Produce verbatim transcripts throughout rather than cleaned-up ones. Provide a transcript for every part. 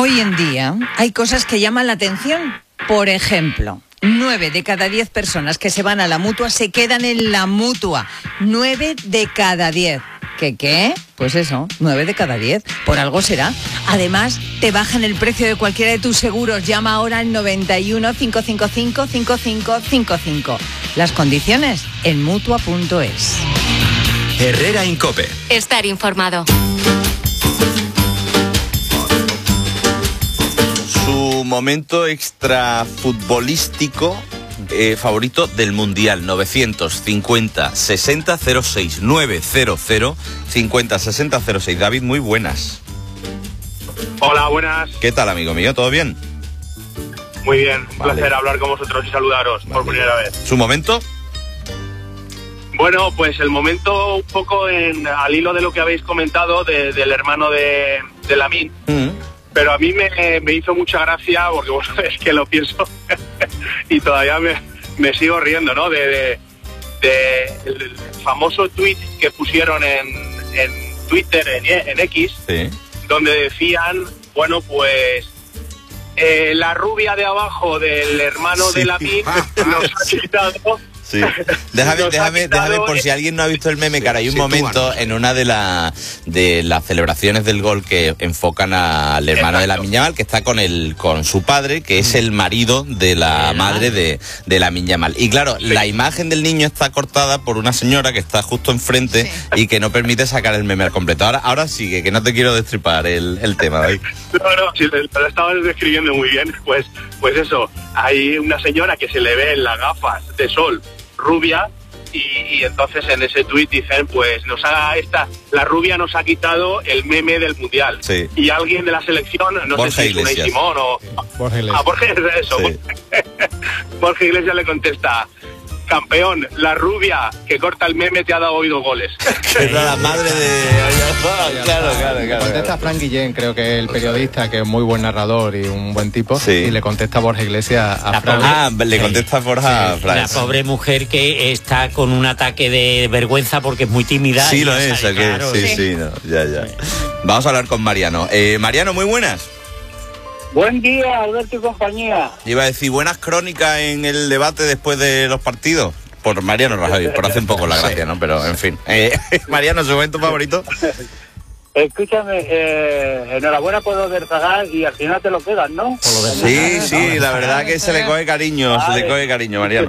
Hoy en día hay cosas que llaman la atención. Por ejemplo, nueve de cada diez personas que se van a la Mutua se quedan en la Mutua. Nueve de cada diez. ¿Qué qué? Pues eso, nueve de cada diez. Por algo será. Además, te bajan el precio de cualquiera de tus seguros. Llama ahora al noventa y uno, cinco cinco cinco, cinco cinco cinco cinco. Las condiciones en Mutua punto es. Herrera Incope. Estar informado. Su momento extrafutbolístico eh, favorito del Mundial, novecientos cincuenta sesenta cero seis, novecientos cincuenta sesenta cero seis. David, muy buenas. Hola, buenas. ¿Qué tal, amigo mío? ¿Todo bien? Muy bien, un Vale. placer hablar con vosotros y saludaros Vale. por primera vez. ¿Su momento? Bueno, pues el momento un poco en, al hilo de lo que habéis comentado de, del hermano de, de Lamine, Mm. pero a mí me, me hizo mucha gracia porque vos sabés que lo pienso y todavía me, me sigo riendo, ¿no? De, de, de el famoso tuit que pusieron en, en Twitter, en, en X, Sí. donde decían, bueno, pues eh, la rubia de abajo del hermano Sí. de Lamine nos ha quitado. Sí. Déjame, Nos ha déjame, quitado déjame, por si alguien no ha visto el meme, cara, hay un momento en una de, la, de las celebraciones del gol que enfocan al hermano de Lamine Yamal, que está con el, con su padre, que es el marido de la madre de, de Lamine Yamal. Y claro, la imagen del niño está cortada por una señora que está justo enfrente y que no permite sacar el meme al completo. Ahora, ahora sigue, que no te quiero destripar el, el tema, David. No, no, si lo lo estabas describiendo muy bien, pues, pues eso, hay una señora que se le ve en las gafas de sol rubia y, y entonces en ese tuit dicen, pues nos ha esta la rubia nos ha quitado el meme del mundial. Sí. Y alguien de la selección, no Borja sé si es Unai Iglesias. Simón o Borja Iglesias. a Borja Iglesias, eso. Sí. Borja Iglesias le contesta: campeón, la rubia que corta el meme te ha dado oído goles. Que era la madre de... Claro, claro, claro. Contesta Frank Guillén, creo que es el periodista, que es muy buen narrador y un buen tipo, Sí. y le contesta Borja Iglesias a La Frank. pobre- Ah, le contesta Borja La Franz. pobre mujer que está con un ataque de vergüenza porque es muy tímida. Sí y lo ya es, sabe, ¿o qué? claro, Sí, sí, no, ya, ya. Vamos a hablar con Mariano. Eh, Mariano, muy buenas. Buen día, Alberto y compañía. Iba a decir buenas crónicas en el debate después de los partidos. Por Mariano Rajoy, por hacer un poco la gracia, ¿no? Pero, en fin. Eh, Mariano, ¿su momento favorito? Escúchame, eh, enhorabuena por lo del Zagal y al final te lo quedas, ¿no? Sí, sí, la verdad que se le coge cariño, se le Vale. coge cariño, Mariano.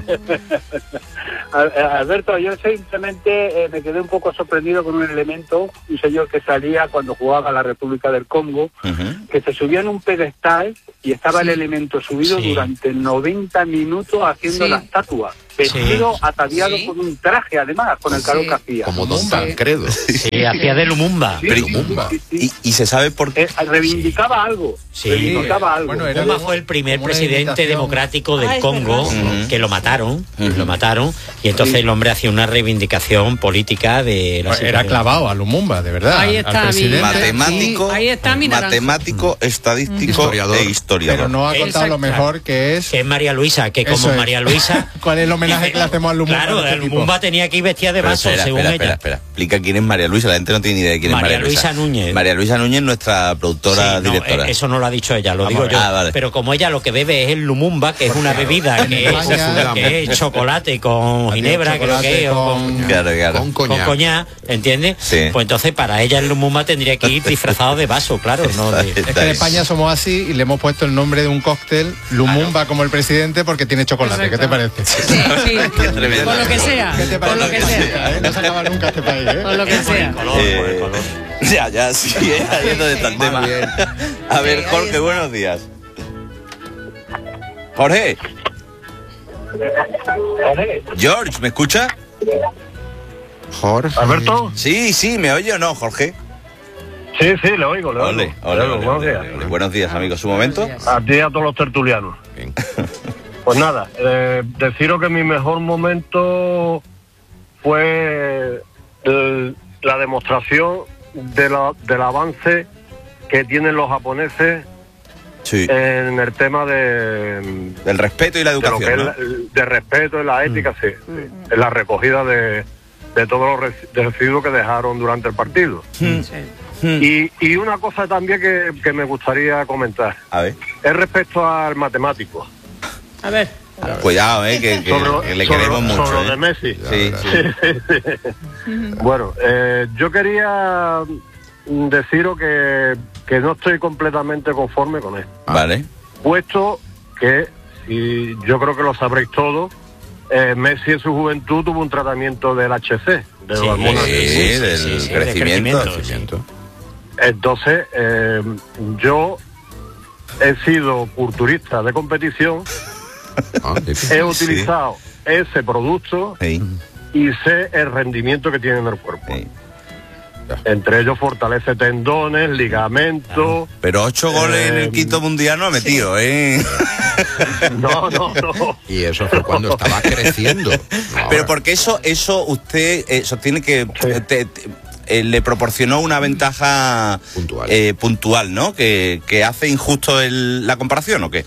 Al- eh, Alberto, yo simplemente eh, me quedé un poco sorprendido con un elemento, un señor que salía cuando jugaba la República del Congo, Ujú. que se subía en un pedestal y estaba el elemento subido Sí. durante noventa minutos haciendo Sí. la estatua, vestido, Sí. ataviado Sí. con un traje además, con el calor Sí. que hacía. Como Don Tancredo. Sí, hacía de Lumumba. Sí, Pero- sí, sí, sí. Y, y se sabe por qué. Eh, reivindicaba algo, Sí. reivindicaba algo. Bueno, era Lumumba como- fue el primer como una presidente imitación. democrático del Ah, es Congo, verdad. Ujú. que lo mataron, Ujú. lo mataron, y entonces el hombre hacía una reivindicación política de la Era situación. clavado a Lumumba, de verdad. Ahí al está, mi- presidente. Matemático, Sí, ahí está mi naranja. matemático, estadístico Historiador. e historiador. Pero no ha contado lo Exacto. mejor que es. Que es María Luisa, que como Eso es. María Luisa... ¿Cuál es el homenaje que le hacemos a Lumumba? Claro, de este el tipo? Lumumba tenía que ir vestida de Pero vaso, espera, según espera, ella. espera, espera. Explica quién es María Luisa. La gente no tiene ni idea de quién María es María Luisa. Luisa Núñez. María Luisa Núñez, nuestra productora Sí, no, directora. eh, eso no lo ha dicho ella, lo Vamos digo a ver. yo. Ah, vale. Pero como ella lo que bebe es el Lumumba, que es una bebida que, es, España- que es chocolate con ginebra, creo chocolate que es, o con- con, Claro, claro. Con con coñac. coñac, ¿entiendes? Sí. Pues entonces para ella el Lumumba tendría que ir disfrazado de vaso, claro. No de- Es que en España somos así y le hemos puesto el nombre de un cóctel, Lumumba como el presidente, porque tiene chocolate. ¿Qué te parece? Sí, sí. Qué tremendo. Por lo que sea. ¿Qué te Por parece? lo que sea. ¿Eh? No se acaba nunca este país, ¿eh? Por lo que sea. color, Eh, por el color. Ya, ya, sí, eh, ahí es donde está el tema. bien. A ver, Jorge, buenos días. Jorge, George, ¿me escucha? Jorge. ¿Alberto? Sí, sí, ¿me oye o no, Jorge? Sí, sí, le oigo, le oigo. Ole, ole, Le ole, oigo, buenos ole, días. ole, ole. Buenos días, amigos. ¿Su momento? A ti y a todos los tertulianos. Bien. Pues nada, eh, deciros que mi mejor momento fue el- la demostración de la- del avance que tienen los japoneses Sí. en el tema de, El respeto y la de lo que educación, es ¿no? la- de respeto y la ética, sí, sí, en la recogida de, de todos los res- residuos que dejaron durante el partido. Mm. Sí. Hmm. Y, y una cosa también que, que me gustaría comentar. A ver. Es respecto al matemático. A ver. Cuidado, eh, que, que, Sobre- que le sobre- queremos mucho. sobre lo eh. de Messi. Sí, sí. Bueno, eh, yo quería deciros que, que no estoy completamente conforme con esto. Vale. Puesto que, y yo creo que lo sabréis todos, eh, Messi en su juventud tuvo un tratamiento del H C, de Sí, hormonas. Sí, sí, sí, del sí, sí, de crecimiento. crecimiento, Entonces, eh, yo he sido culturista de competición, he utilizado ese producto Sí, y sé el rendimiento que tiene en el cuerpo. sí. Entre ellos fortalece tendones, ligamentos. Pero ocho goles en el Eh, quinto mundial no ha metido, ¿eh? No, no, no. Y eso fue cuando estaba creciendo. No Pero ahora. porque eso, eso usted eh, sostiene que eh, te- te- eh, le proporcionó una ventaja Puntual. eh, puntual, ¿no? Que, que hace injusto el- la comparación, ¿o qué?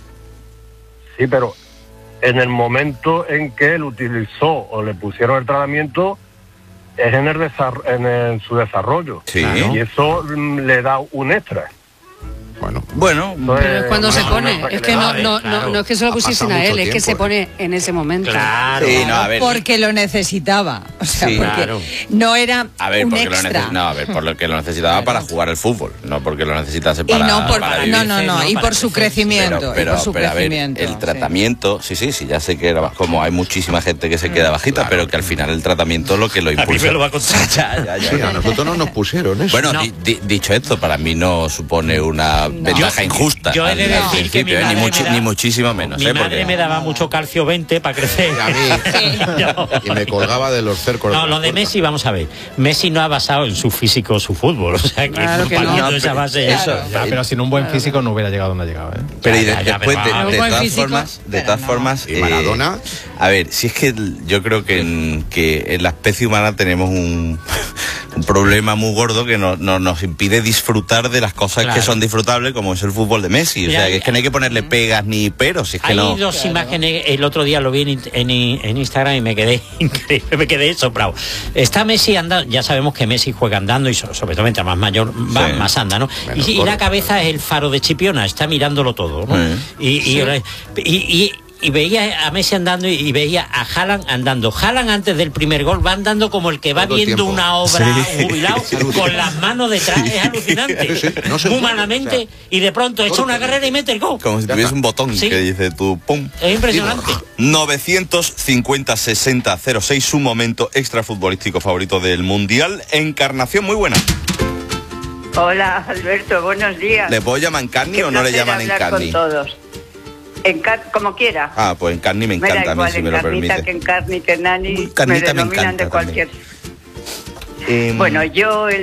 Sí, pero en el momento en que él utilizó o le pusieron el tratamiento, es en, el desar- en, el- su desarrollo. Sí. Y eso mm, le da un extra. Bueno, Bueno, Entonces, Pero es cuando se bueno, pone, un extra es le que da. no, no, claro. no, no es que se lo Ha pusiesen pasado a él, mucho es que tiempo, se ¿eh? pone en ese momento. Claro. sí, no, a ver. Porque lo necesitaba. O sea, Sí. porque Claro. no era A ver, un porque lo extra. neces- no, a ver, por lo que lo necesitaba para jugar al fútbol, no porque lo necesitase para, y no por, para no, vivir. no, no, y Para por su crecer, sí. crecimiento, Pero, y pero, por su pero a ver, crecimiento. el sí. tratamiento, sí, sí, sí, ya sé que era como hay muchísima gente que se queda bajita, pero que al final el tratamiento es lo que lo A mí impulsa. me lo va a contar. Ya, ya, ya, sí, ya. a nosotros no nos pusieron eso. Bueno, No. di- di- dicho esto, para mí no supone una ventaja Yo- injusta. yo he de al- al decir que mi principio, eh, ni, madre muchi- me da- ni muchísimo menos. Mi eh, madre porque- me daba mucho calcio veinte para crecer. Y a mí. Yo- Y me colgaba de los cercos. No, de lo la de puerta. Messi, vamos a ver. Messi no ha basado en su físico su fútbol. O sea, que Claro que no. partiendo de No, esa pero- base. claro. Eso, Ah, pero sin un buen físico no hubiera llegado donde ha llegado, ¿eh? Pero y de- Ya, ya, después, pero de, va. de Buen todas físico, formas, de pero todas no. formas, ¿Y Maradona? a ver, si es que el- yo creo que en, que en la especie humana tenemos un, un problema muy gordo que no, no- nos impide disfrutar de las cosas Claro. que son disfrutables, como es el fútbol de Messi. O Mira, sea, que es que no hay que ponerle pegas ni peros, si es que Hay no. dos imágenes, el otro día lo vi en, en- en Instagram y me quedé increíble, me quedé sobrado. Está Messi andando, ya sabemos que Messi juega andando y so- sobre todo mientras más mayor va, Sí. más anda, ¿no? Menos Y, y corre, la cabeza es el faro de Chipiona, está mirándolo todo, ¿no? Sí. Y, y, y- y- y veía a Messi andando y, y veía a Haaland andando. Haaland antes del primer gol va andando como el que va Todo el viendo tiempo. una obra Sí. jubilado con las manos detrás, es alucinante. Sí, no se puede, Humanamente, o sea, y de pronto echa una carrera y mete el gol. Como si Ya tuviese está. un botón Sí. que dice tú, pum. Es impresionante. novecientos cincuenta sesenta cero seis, su momento extra futbolístico favorito del Mundial. Encarnación muy buena. Hola, Alberto, buenos días. ¿Le puedo llamar Encarni Qué o no le placer llaman hablar Encarni? con todos. Encar como quiera. Ah, pues Encarni me me da encanta a mí, igual, si me lo encarnita, permite. que encarni, que nani, Uy, carnita me me denominan encanta de cualquier... Eh, Bueno, yo... el